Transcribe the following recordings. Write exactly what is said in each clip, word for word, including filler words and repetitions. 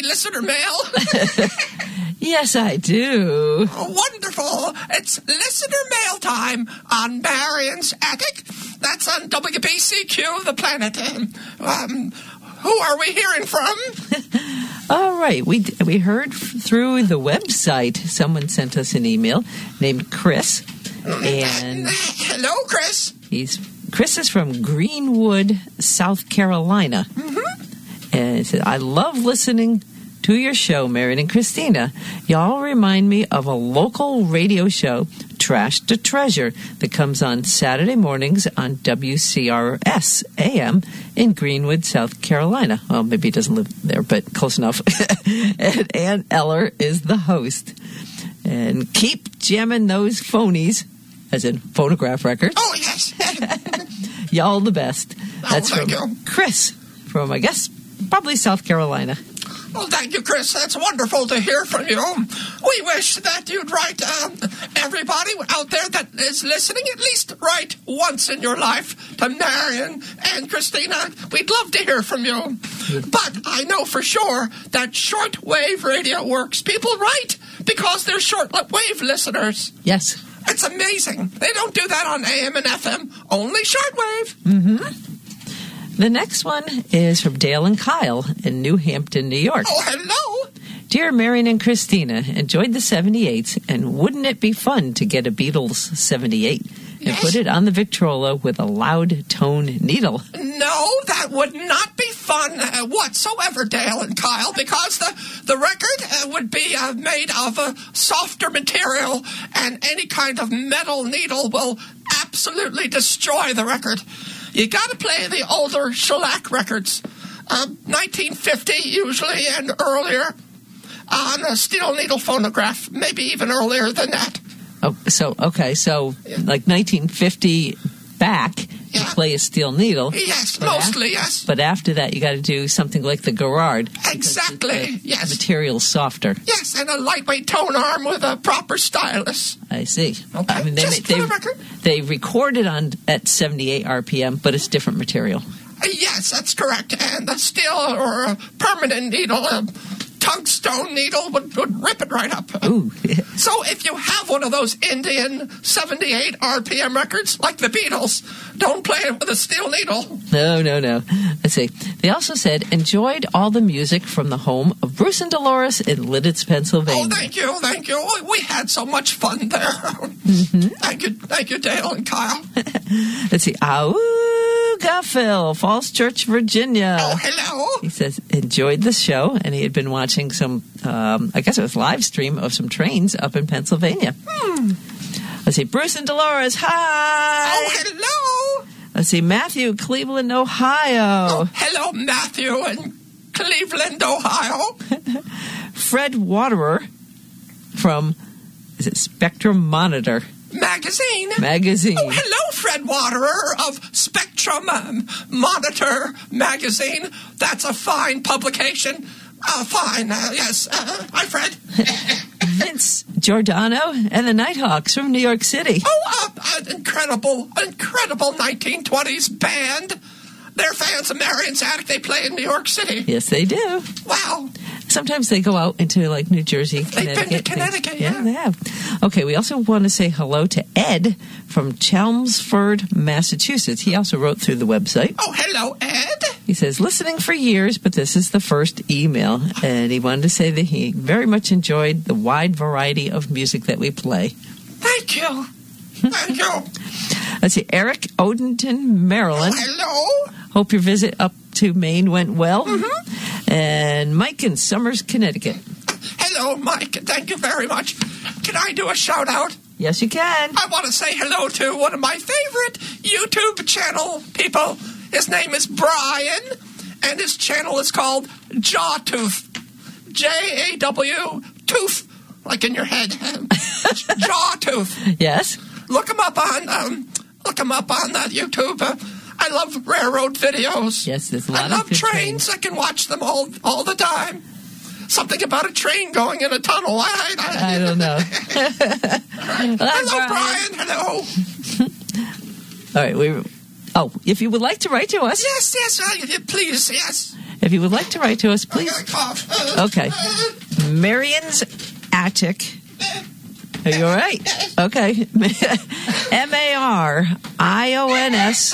listener mail? Yes, I do. Oh, wonderful. It's listener mail time on Marion's Attic. That's on W B C Q, The Planet. Um, who are we hearing from? All right. We we heard through the website. Someone sent us an email named Chris. And hello, Chris. He's Chris is from Greenwood, South Carolina. Mm-hmm. And he said, I love listening to your show, Marion and Christina. Y'all remind me of a local radio show, Trash to Treasure, that comes on Saturday mornings on W C R S A M in Greenwood, South Carolina. Well, maybe he doesn't live there, but close enough. And Ann Eller is the host. And keep jamming those phonies, as in phonograph records. Oh, yes. Y'all the best. That's oh, from you. Chris from, I guess, probably South Carolina. Well, thank you, Chris. That's wonderful to hear from you. We wish that you'd write, um, everybody out there that is listening, at least write once in your life to Marion and Christina. We'd love to hear from you. But I know for sure that shortwave radio works. People write because they're shortwave listeners. Yes. It's amazing. They don't do that on A M and F M, only shortwave. Mm-hmm. The next one is from Dale and Kyle in New Hampton, New York. Oh, hello. Dear Marion and Christina, enjoyed the seventy-eights, and wouldn't it be fun to get a Beatles seventy-eight and yes. put it on the Victrola with a loud tone needle? No, that would not be fun uh, whatsoever, Dale and Kyle, because the, the record uh, would be uh, made of a softer material, and any kind of metal needle will absolutely destroy the record. You got to play the older shellac records, uh, nineteen fifty usually and earlier, on a steel needle phonograph, maybe even earlier than that. Oh, so okay, so yeah. Like nineteen fifty back, yeah. You play a steel needle. Yes, mostly, after, yes. But after that, you got to do something like the Garrard. Exactly, the yes. Material's softer. Yes, and a lightweight tone arm with a proper stylus. I see. Okay, I mean, they, just they, for they, the record. They record it on at seventy-eight R P M, but it's different material. Uh, yes, that's correct. And a steel or a permanent needle, a tungstone needle would, would rip it right up. Ooh. So if you have one of those Indian seventy-eight R P M records, like the Beatles, don't play it with a steel needle. No, no, no. Let's see. They also said, enjoyed all the music from the home of Bruce and Dolores in Lidditz, Pennsylvania. Oh, thank you, thank you. We had so much fun there. Mm-hmm. Thank you, thank you, Dale and Kyle. Let's see. Auga Phil, Falls Church, Virginia. Oh, hello. He says, enjoyed the show, and he had been watching some, um, I guess it was live stream of some trains up in Pennsylvania. Hmm. Let's see, Bruce and Dolores, hi. Oh, hello. Let's see, Matthew, Cleveland, Ohio. Oh, hello, Matthew in Cleveland, Ohio. Fred Waterer from, is it Spectrum Monitor? Magazine. Magazine. Oh, hello, Fred Waterer of Spectrum um, Monitor Magazine. That's a fine publication. Uh, fine, uh, yes. Uh, hi, Fred. Vince Giordano and the Nighthawks from New York City. Oh, uh, an incredible, incredible nineteen twenties band. They're fans of Marion's Attic. They play in New York City. Yes, they do. Wow. Sometimes they go out into, like, New Jersey, They've Connecticut. been to Connecticut, they, yeah. Yeah, they have. Okay, we also want to say hello to Ed from Chelmsford, Massachusetts. He also wrote through the website. Oh, hello, Ed. He says, listening for years, but this is the first email. And he wanted to say that he very much enjoyed the wide variety of music that we play. Thank you. Thank you. Let's see, Eric Odenton, Maryland. Oh, hello. Hope your visit up to Maine went well. Mm-hmm. And Mike in Somers, Connecticut. Hello, Mike. Thank you very much. Can I do a shout-out? Yes, you can. I want to say hello to one of my favorite YouTube channel people. His name is Brian, and his channel is called Jawtooth. J A W, tooth, like in your head. Jawtooth. Yes. Look him up on, um, look him up on that YouTube. Uh, I love railroad videos. Yes, there's a lot I of love good trains. trains. I can watch them all all the time. Something about a train going in a tunnel. I, I, I don't know. Hello, Brian. Hello. All right. We. Oh, if you would like to write to us, Yes, yes, uh, please, yes. if If you would like to write to us, please. Okay. Marion's Attic. Are you all right? Okay. M A R I O N S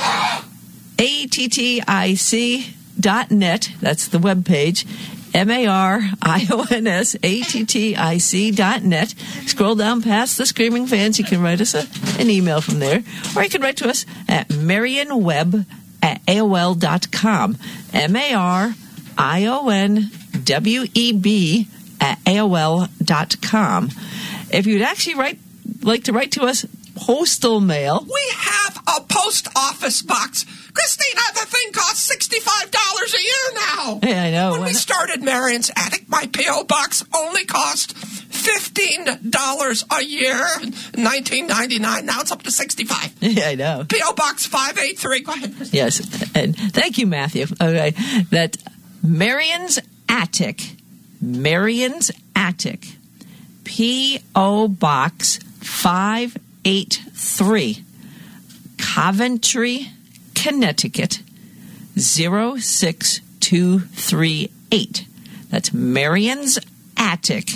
A T T I C dot net. That's the webpage. M A R I O N S A T T I C dot net. Scroll down past the Screaming Fans. You can write us a, an email from there. Or you can write to us at marionweb at A O L dot com. M A R I O N W E B at A O L dot com. If you'd actually write, like to write to us, postal mail. We have a post office box. Christina, the thing costs sixty-five dollars a year now. Yeah, I know. When we started Marion's Attic, my P O box only cost fifteen dollars a year in nineteen ninety-nine. Now it's up to sixty-five dollars. Yeah, I know. P O Box five eighty-three. Go ahead, Christina. Yes, and thank you, Matthew. Okay, that Marion's Attic, Marion's Attic, P O Box five eighty-three, Coventry, Connecticut, zero six two three eight. That's Marion's Attic,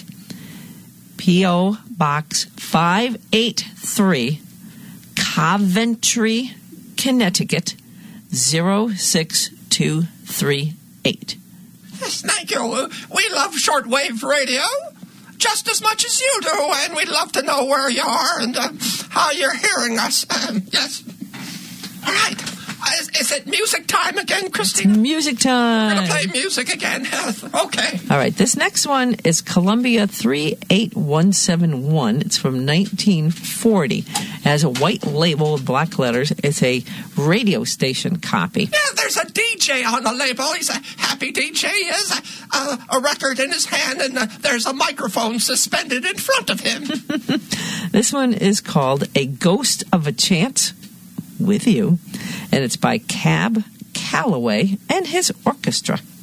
P O Box five eighty-three, Coventry, Connecticut, zero six two three eight. Yes, thank you. We love shortwave radio just as much as you do, and we'd love to know where you are and uh, how you're hearing us. Um, yes. All right. Is, is it music time again, Christina? Music time. We're going to play music again. Okay. All right. This next one is Columbia three eight one seven one. It's from nineteen forty. It has a white label with black letters. It's a radio station copy. Yeah, there's a D J on the label. He's a happy D J. He has a, a, a record in his hand, and uh, there's a microphone suspended in front of him. This one is called A Ghost of a Chance with You, and it's by Cab Calloway and his orchestra.